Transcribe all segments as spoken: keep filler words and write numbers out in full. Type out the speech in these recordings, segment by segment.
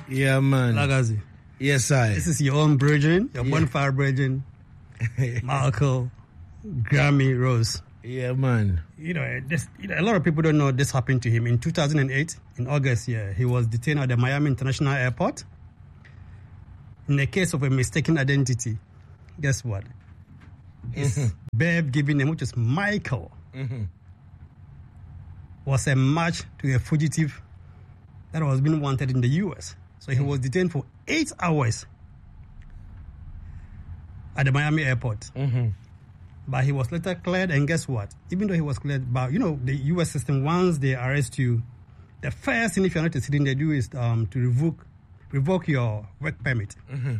Yeah, man. Lagazi. Yes, I. This is your own brethren, your Yeah. bonfire brethren, Michael Grammy Rose. Yeah, man. You know, this, you know, a lot of people don't know this happened to him in two thousand eight. In August, yeah, he was detained at the Miami International Airport in a case of a mistaken identity. Guess what? His mm-hmm. babe given name, which is Michael, mm-hmm. was a match to a fugitive that was being wanted in the U S. So he mm-hmm. was detained for eight hours at the Miami airport. Mm-hmm. But he was later cleared, and guess what? Even though he was cleared, but you know, the U S system, once they arrest you, the first thing, if you're not a citizen, they do is um, to revoke revoke your work permit. Mm-hmm.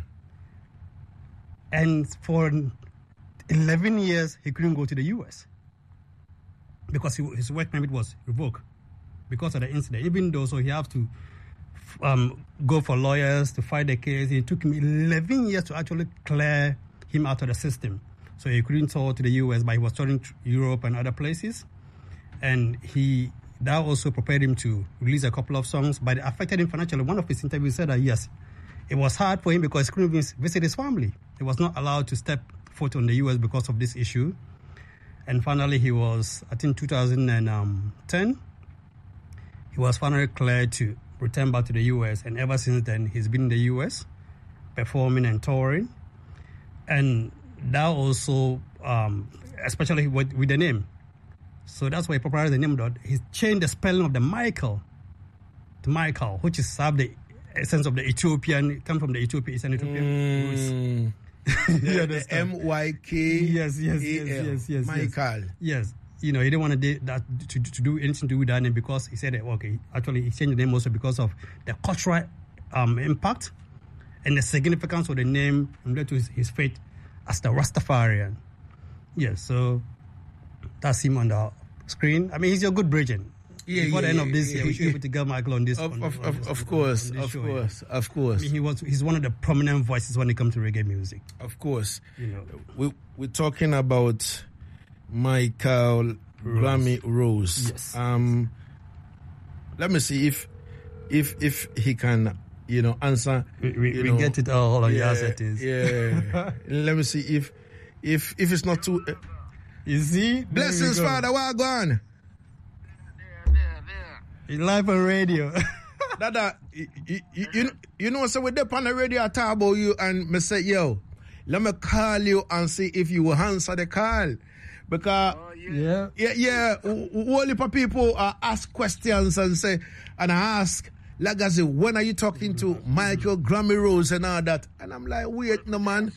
And for eleven years, he couldn't go to the U S because he, his work permit was revoked because of the incident. Even though, so he have to um, go for lawyers to fight the case. It took him eleven years to actually clear him out of the system. So he couldn't tour to the U S, but he was touring Europe and other places. And he that also prepared him to release a couple of songs, but it affected him financially. One of his interviews said that, yes, it was hard for him because he couldn't even visit his family. He was not allowed to step foot on the U S because of this issue. And finally, he was, I think, two thousand ten, he was finally cleared to return back to the U S. And ever since then, he's been in the U S, performing and touring. And that also, um, especially with, with the name. So that's why he popularized the name. He changed the spelling of the Michael to Michael, which is have the essence of the Ethiopian. It comes from the Ethiopian, Eastern Ethiopian. Mm. the, the M Y K. Yes, yes, yes, yes, yes. Michael. Yes. yes. You know, he didn't want to do that to, to do anything to do with that name because he said that, okay, actually he changed the name also because of the cultural um, impact and the significance of the name related to his, his faith as the Rastafarian. Yes, so that's him on the screen. I mean, he's your good brethren. Yeah, Before yeah, the end of yeah, this yeah, year, we yeah. should be able to get Michael on this. Of, on, of, on, of, on, of on, course, on this of show, course, yeah. of course. I mean, he was, he's one of the prominent voices when it comes to reggae music. Of course. You know, we, we're talking about Michael Rose. Grammy Rose. Yes. Um, let me see if if if he can, you know, answer. We, we, we know, get it all on yeah, your settings. Yeah. Let me see if if if it's not too. Uh, you see, blessings, Father. Where gone? Live on radio. Dada, you, you, you, you know, so we're there on the radio, I talk about you, and me say, yo, let me call you and see if you will answer the call. Because, oh, yeah, yeah, yeah, all the people uh, ask questions and say, and I ask, like I say, when are you talking to Michael Grammy Rose and all that? And I'm like, wait, no, man.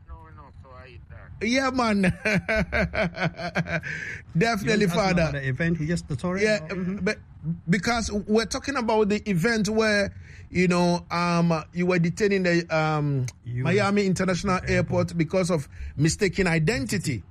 Yeah, man. Definitely, Father. The event he just tutorial. Yeah, mm-hmm. but because we're talking about the event where, you know, um, you were detained in the um, Miami International Airport, Airport because of mistaken identity.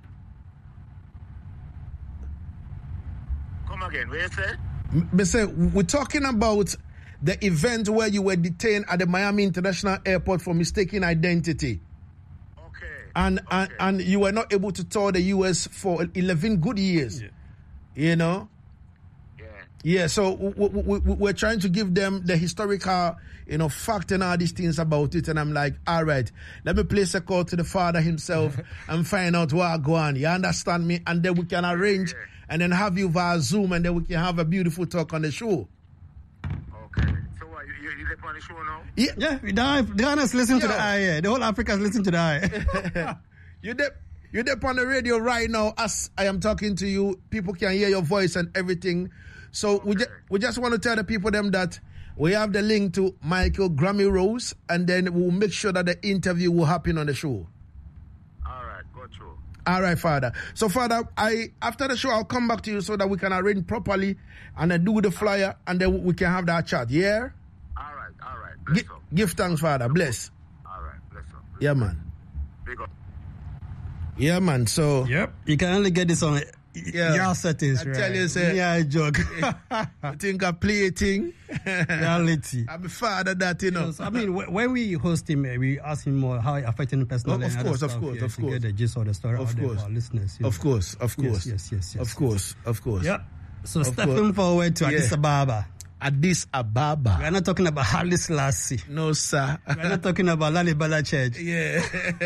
Come again, what you say? Me say, we're talking about the event where you were detained at the Miami International Airport for mistaken identity. And, okay. and and you were not able to tour the U S for eleven good years, yeah. You know? Yeah. Yeah, so we, we, we, we're trying to give them the historical, you know, fact and all these things about it. And I'm like, all right, let me place a call to the Father himself and find out where I go on. You understand me? And then we can arrange yeah. and then have you via Zoom and then we can have a beautiful talk on the show. Okay. So what, you, you live on the show now? Yeah, yeah. The, the Ghana's listen Yo. to the eye. Yeah. The whole Africa's listen to the eye. You're there, you're there on the radio right now as I am talking to you. People can hear your voice and everything. So okay. we, ju- we just want to tell the people them that we have the link to Michael Grammy Rose and then we'll make sure that the interview will happen on the show. All right, go through. All right, Father. So, Father, I after the show, I'll come back to you so that we can arrange properly and then do the flyer and then we can have that chat, yeah? All right, all right. Bless G- up. Give thanks, Father. Bless. All right, bless up. Bless yeah, up. man. Big up. Yeah, man. So, yep. You can only get this on yeah. your settings, I right? tell you, sir. Yeah, I joke. I think I play a thing. Reality. I'm a father that, you know. Yes, I mean, when we host him, we ask him more how it affected him personally. Oh, of, course, stuff, of course, yeah, of to course. Get the gist of the story of out course. there for our listeners. You know. Of course, of course. Yes, yes, yes, yes. Of course, yes. of course. Yeah. So of stepping course. forward to yeah. Addis Ababa. Addis Ababa. We are not talking about Haile Selassie. No, sir. We are not talking about Lalibela Church. Yeah.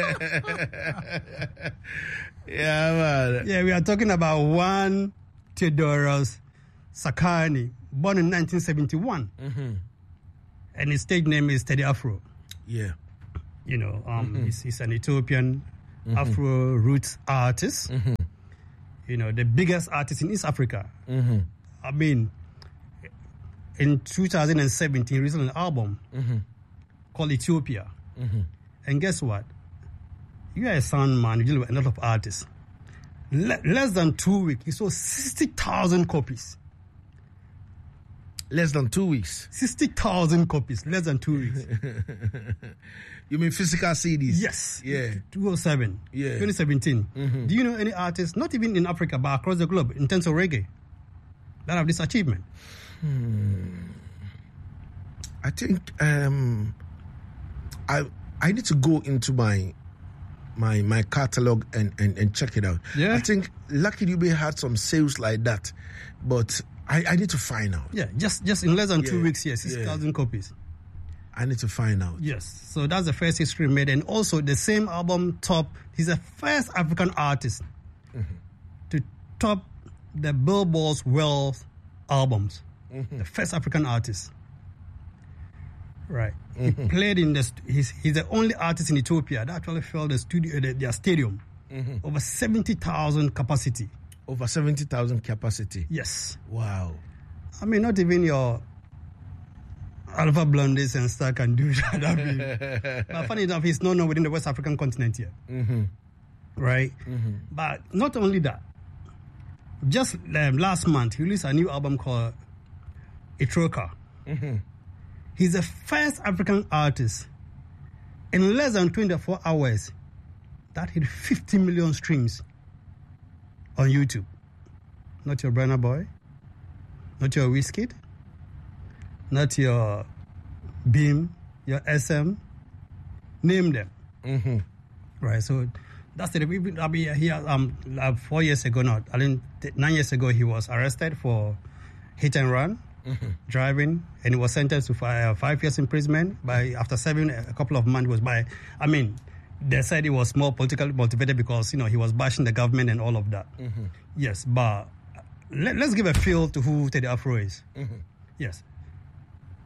Yeah, man. Yeah, we are talking about one Theodoros Sakani, born in nineteen seventy-one. Mm-hmm. And his stage name is Teddy Afro. Yeah. You know, um, Mm-hmm. he's, he's an Ethiopian Mm-hmm. Afro roots artist. Mm-hmm. You know, the biggest artist in East Africa. Mm-hmm. I mean, in two thousand seventeen, he released an album Mm-hmm. called Ethiopia. Mm-hmm. And guess what? You are a sound man, you deal with a lot of artists. Le- less than two weeks, he sold sixty thousand copies. Less than two weeks. sixty thousand copies, less than two weeks. You mean physical C Ds? Yes. Yeah. two oh seven. Yeah. twenty seventeen. Mhm. Do you know any artists, not even in Africa, but across the globe, in terms of reggae, that have this achievement? I think um, I I need to go into my my my catalog and, and, and check it out. Yeah. I think Lucky Dube had some sales like that, but I, I need to find out. Yeah, just just in less than two Yeah. weeks here, sixty thousand copies. I need to find out. Yes. So that's the first history made. And also the same album top, he's the first African artist to top the Billboard's World albums. The first African artist. Right. He played in the, st- he's, he's the only artist in Ethiopia that actually filled the studio, the, their stadium. Over seventy thousand capacity. Over seventy thousand capacity. Yes. Wow. I mean, not even your Alpha Blondies and stuff can do that. I mean, but funny enough, he's not known within the West African continent here. Mm-hmm. Right? Mm-hmm. But not only that, just um, last month, he released a new album called Itroka. Mm-hmm. He's the first African artist in less than twenty-four hours that hit fifty million streams on YouTube. Not your Burna Boy, not your Wizkid, not your Beam, your S M, name them. Mm-hmm. Right, so that's the reason. I mean, he um uh, four years ago now, I mean nine years ago, he was arrested for hit and run, Mm-hmm. driving, and he was sentenced to five, five years imprisonment. By after serving a couple of months, was by. I mean, they said it was more politically motivated because you know he was bashing the government and all of that. Mm-hmm. Yes, but let, let's give a feel to who Teddy Afro is. Mm-hmm. Yes,